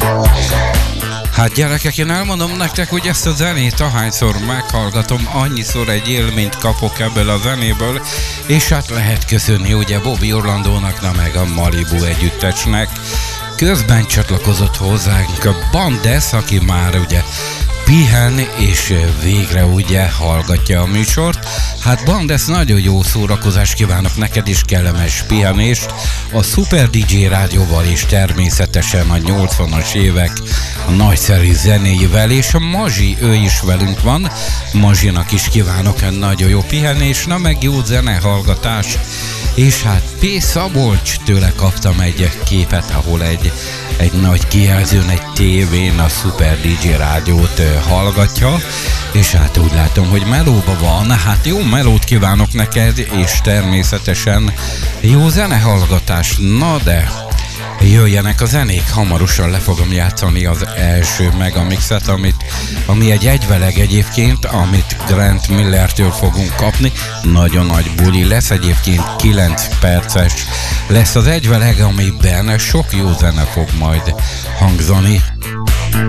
Hát gyerekek, én elmondom nektek, hogy ezt a zenét ahányszor meghallgatom, annyiszor egy élményt kapok ebből a zenéből, és hát lehet köszönni ugye Bobby Orlandónak, meg a Malibu együttesnek. Közben csatlakozott hozzánk a Bandes, aki már ugye pihen, és végre ugye hallgatja a műsort. Hát Bandes, nagyon jó szórakozást kívánok neked, is kellemes pihenést a Super DJ rádióval, és természetesen a 80-as évek a nagyszerű zenéivel, és a Mazsi, ő is velünk van. Mazsinak is kívánok egy nagyon jó pihenést, na meg jó zenehallgatás. És hát P. Szabolcs, tőle kaptam egy képet, ahol egy nagy kijelzőn, egy tévén a Super DJ rádiót hallgatja, és hát úgy látom, hogy melóba van. Hát jó melót kívánok neked, és természetesen jó zenehallgatás. Na de jöjjenek a zenék, hamarosan le fogom játszani az első megamixet, ami egy egyveleg egyébként, amit Grant Millertől fogunk kapni. Nagyon nagy buli lesz, egyébként 9 perces lesz az egyveleg, amiben sok jó zene fog majd hangzani.